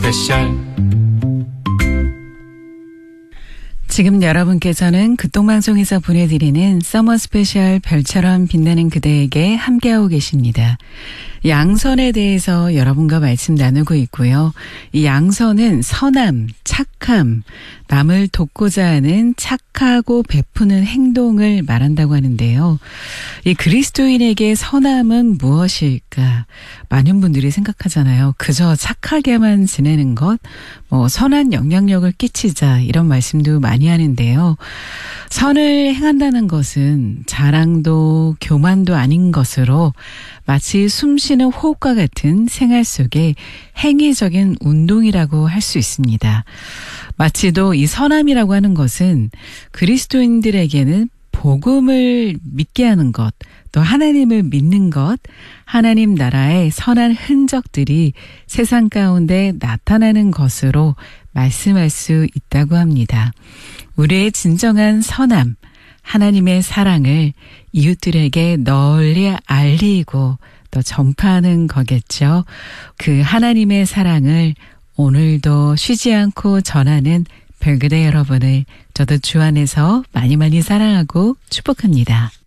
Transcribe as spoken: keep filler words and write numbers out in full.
스페셜. 지금 여러분께서는 극동방송에서 보내드리는 서머 스페셜 별처럼 빛나는 그대에게 함께하고 계십니다. 양선에 대해서 여러분과 말씀 나누고 있고요. 이 양선은 선함, 착함, 남을 돕고자 하는 착하고 베푸는 행동을 말한다고 하는데요. 이 그리스도인에게 선함은 무엇일까? 많은 분들이 생각하잖아요. 그저 착하게만 지내는 것, 뭐 선한 영향력을 끼치자 이런 말씀도 많이 하는데요. 선을 행한다는 것은 자랑도 교만도 아닌 것으로 마치 숨쉬는 호흡과 같은 생활 속에 행위적인 운동이라고 할 수 있습니다. 마치도 이 선함이라고 하는 것은 그리스도인들에게는 복음을 믿게 하는 것, 또 하나님을 믿는 것, 하나님 나라의 선한 흔적들이 세상 가운데 나타나는 것으로 말씀할 수 있다고 합니다. 우리의 진정한 선함, 하나님의 사랑을 이웃들에게 널리 알리고 또 전파하는 거겠죠. 그 하나님의 사랑을 오늘도 쉬지 않고 전하는 별그대 여러분을 저도 주 안에서 많이 많이 사랑하고 축복합니다.